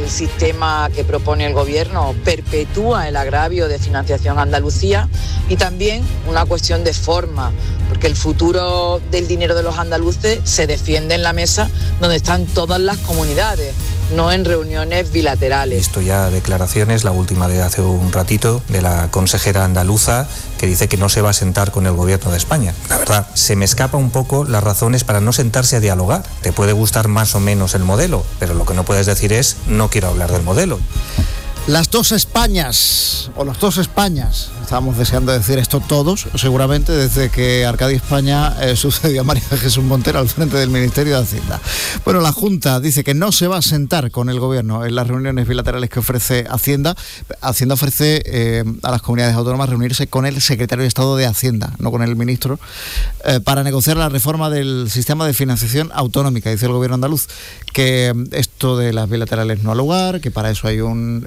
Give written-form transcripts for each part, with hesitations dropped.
sistema que propone el Gobierno perpetúa el agravio de financiación a Andalucía, y también una cuestión de forma, porque el futuro del dinero de los andaluces se defiende en la mesa donde están todas las comunidades, no en reuniones bilaterales. Esto ya declaraciones, la última de hace un ratito, de la consejera andaluza, que dice que no se va a sentar con el Gobierno de España. La verdad, se me escapa un poco las razones para no sentarse a dialogar. Te puede gustar más o menos el modelo, pero lo que no puedes decir es, no quiero hablar del modelo. Las dos Españas, o las dos Españas, estábamos deseando decir esto todos, seguramente desde que Arcadia España sucedió a María Jesús Montero al frente del Ministerio de Hacienda. Bueno, la Junta dice que no se va a sentar con el Gobierno en las reuniones bilaterales que ofrece Hacienda. Hacienda ofrece a las comunidades autónomas reunirse con el secretario de Estado de Hacienda, no con el ministro, para negociar la reforma del sistema de financiación autonómica. Dice el Gobierno andaluz que esto de las bilaterales no ha lugar, que para eso hay un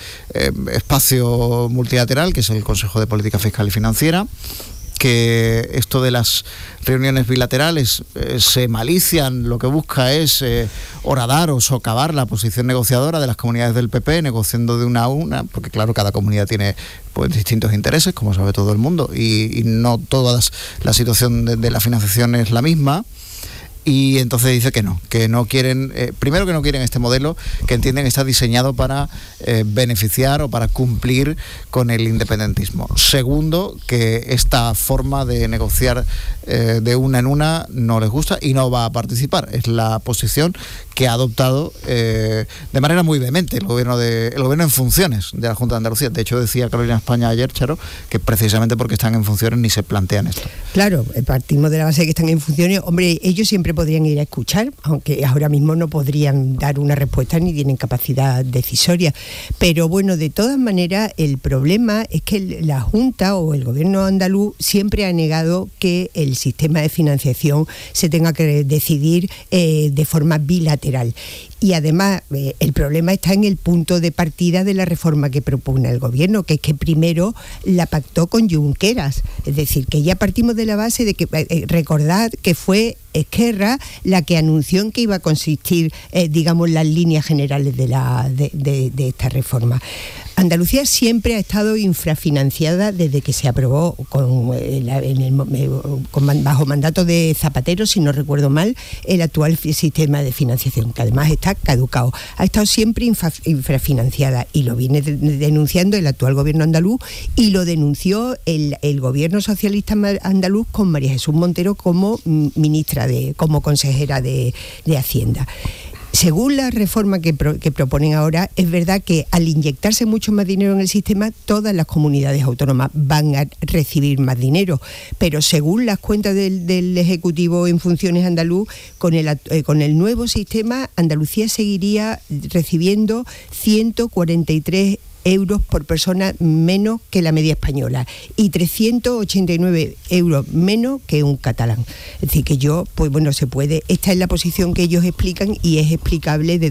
espacio multilateral, que es el Consejo de Política Fiscal y Financiera, que esto de las reuniones bilaterales se malician, lo que busca es horadar o socavar la posición negociadora de las comunidades del PP, negociando de una a una, porque claro, cada comunidad tiene pues distintos intereses, como sabe todo el mundo, y no toda la situación de la financiación es la misma. Y entonces dice que no quieren, primero que no quieren este modelo, que entienden está diseñado para beneficiar o para cumplir con el independentismo. Segundo, que esta forma de negociar de una en una no les gusta y no va a participar. Es la posición que ha adoptado de manera muy vehemente el gobierno en funciones de la Junta de Andalucía. De hecho, decía Carolina España ayer, Charo, que precisamente porque están en funciones ni se plantean esto. Claro, partimos de la base de que están en funciones. Hombre, ellos siempre podrían ir a escuchar, aunque ahora mismo no podrían dar una respuesta ni tienen capacidad decisoria. Pero bueno, de todas maneras, el problema es que la Junta o el gobierno andaluz siempre ha negado que el sistema de financiación se tenga que decidir de forma bilateral. Y además, el problema está en el punto de partida de la reforma que propone el gobierno, que es que primero la pactó con Junqueras. Es decir, que ya partimos de la base de que, recordad que fue Esquerra la que anunció en que iba a consistir, digamos, las líneas generales de esta reforma. Andalucía siempre ha estado infrafinanciada desde que se aprobó bajo mandato de Zapatero, si no recuerdo mal, el actual sistema de financiación, que además está caducado. Ha estado siempre infrafinanciada y lo viene denunciando el actual gobierno andaluz y lo denunció el gobierno socialista andaluz con María Jesús Montero como ministra, como consejera de Hacienda. Según la reforma que proponen ahora, es verdad que al inyectarse mucho más dinero en el sistema, todas las comunidades autónomas van a recibir más dinero. Pero según las cuentas del Ejecutivo en funciones andaluz, con el nuevo sistema, Andalucía seguiría recibiendo 143 euros por persona menos que la media española y 389 euros menos que un catalán. Es decir, que pues bueno, se puede. Esta es la posición que ellos explican y es explicable